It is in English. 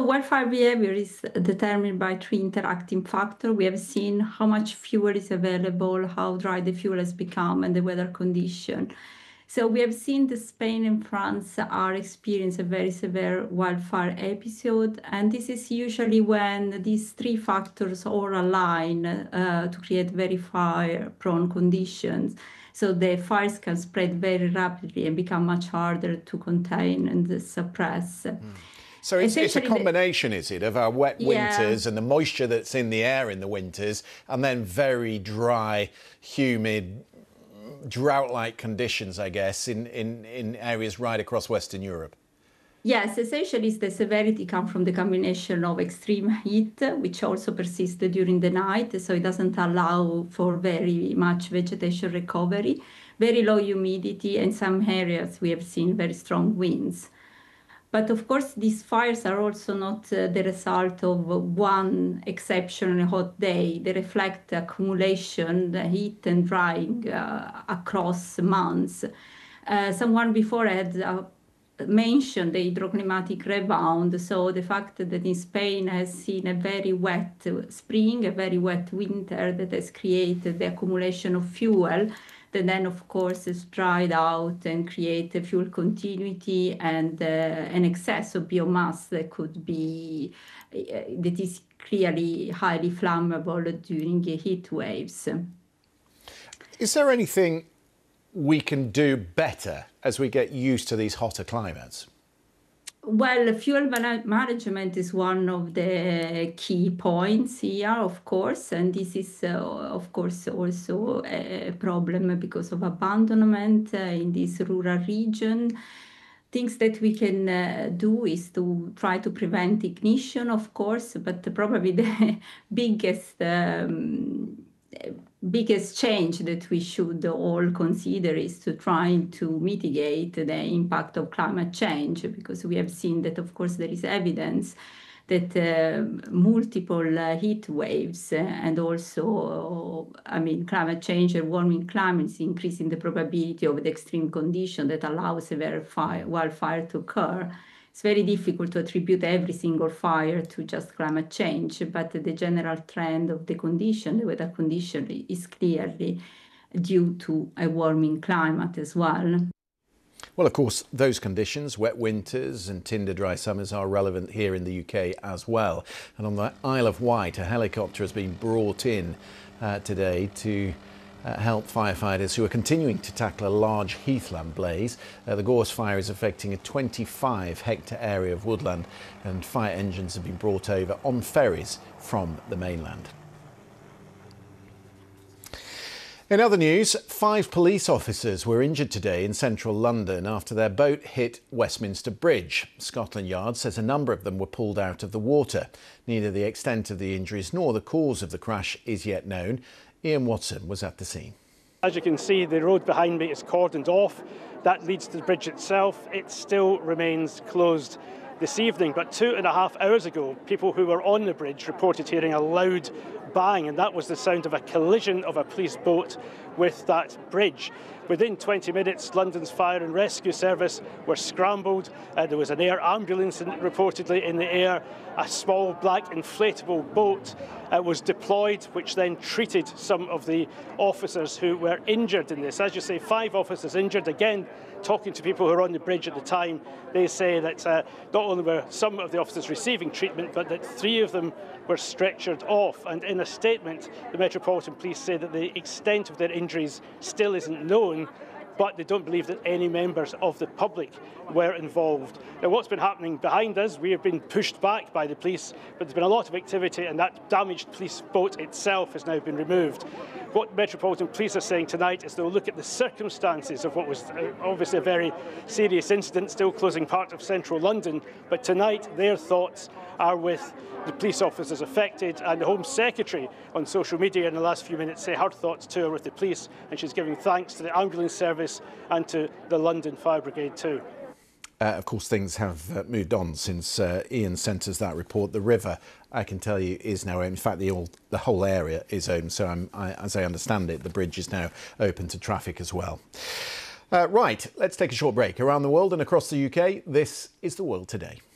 wildfire behavior is determined by three interacting factors. We have seen how much fuel is available, how dry the fuel has become, and the weather condition. So we have seen that Spain and France are experiencing a very severe wildfire episode, and this is usually when these three factors all align to create very fire-prone conditions. So the fires can spread very rapidly and become much harder to contain and suppress. So it's a combination, is it, of our wet winters and the moisture that's in the air in the winters, and then very dry, humid, drought-like conditions, I guess, in areas right across Western Europe? Yes, essentially the severity comes from the combination of extreme heat, which also persists during the night, so it doesn't allow for very much vegetation recovery, very low humidity, and in some areas we have seen very strong winds. But of course, these fires are also not the result of one exceptionally hot day. They reflect the accumulation, the heat and drying across months. Someone before had mentioned the hydroclimatic rebound. So the fact that in Spain has seen a very wet spring, a very wet winter that has created the accumulation of fuel, that then, of course, is dried out and create a fuel continuity and an excess of biomass that could be, that is clearly highly flammable during heat waves. Is there anything we can do better as we get used to these hotter climates? Well, fuel management is one of the key points here, of course, and this is, of course, also a problem because of abandonment in this rural region. Things that we can do is to try to prevent ignition, of course, but probably the biggest change that we should all consider is to try to mitigate the impact of climate change, because we have seen that, of course, there is evidence that multiple heat waves and also, climate change or warming climates is increasing the probability of the extreme condition that allows severe wildfire to occur. It's very difficult to attribute every single fire to just climate change, but the general trend of the condition, the weather condition, is clearly due to a warming climate as well. Well, of course, those conditions, wet winters and tinder dry summers, are relevant here in the UK as well. And on the Isle of Wight, a helicopter has been brought in today to help firefighters who are continuing to tackle a large heathland blaze. The gorse fire is affecting a 25-hectare area of woodland, and fire engines have been brought over on ferries from the mainland. In other news, 5 police officers were injured today in central London after their boat hit Westminster Bridge. Scotland Yard says a number of them were pulled out of the water. Neither the extent of the injuries nor the cause of the crash is yet known. Ian Watson was at the scene. As you can see, the road behind me is cordoned off. That leads to the bridge itself. It still remains closed this evening, but 2.5 hours ago, people who were on the bridge reported hearing a loud bang, and that was the sound of a collision of a police boat with that bridge. Within 20 minutes, London's Fire and Rescue Service were scrambled. There was an air ambulance reportedly in the air. A small black inflatable boat was deployed, which then treated some of the officers who were injured in this. As you say, 5 officers injured. Again, talking to people who were on the bridge at the time, they say that not only were some of the officers receiving treatment, but that 3 of them were stretchered off. And in a statement, the Metropolitan Police say that the extent of their injuries still isn't known, but they don't believe that any members of the public were involved. Now, what's been happening behind us, we have been pushed back by the police, but there's been a lot of activity, and that damaged police boat itself has now been removed. What Metropolitan Police are saying tonight is they'll look at the circumstances of what was obviously a very serious incident, still closing part of central London, but tonight their thoughts are with the police officers affected, and the Home Secretary on social media in the last few minutes say her thoughts too are with the police, and she's giving thanks to the ambulance service and to the London Fire Brigade too. Of course, things have moved on since Ian sent us that report. The river, I can tell you, is now open. In fact, the whole area is open. So as I understand it, the bridge is now open to traffic as well. Right, let's take a short break. Around the world and across the UK, this is The World Today.